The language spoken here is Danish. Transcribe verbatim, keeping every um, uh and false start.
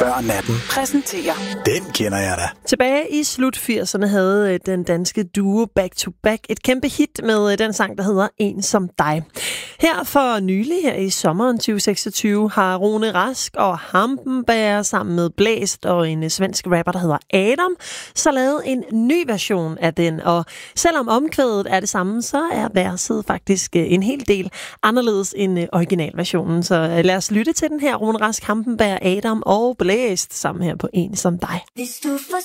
før natten. Præsenterer. Den kender jeg da. Tilbage i slut firserne havde den danske duo Back to Back et kæmpe hit med den sang, der hedder En som dig. Her for nylig, her i sommeren tyve seksogtyve, har Rune Rask og Hampenberg sammen med Blæst og en svensk rapper, der hedder Adam, så lavet en ny version af den. Og selvom omkvædet er det samme, så er verset faktisk en hel del anderledes end originalversionen. Så lad os lytte til den her. Rune Rask, Hampenberg, Adam og Blæst sammen her på En som dig. Hvis du